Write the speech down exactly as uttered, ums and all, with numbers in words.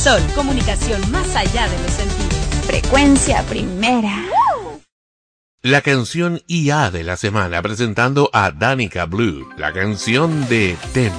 Sol, comunicación más allá de los sentidos. Frecuencia primera. La canción I A de la semana, presentando a Danica Blue, la canción de Tem.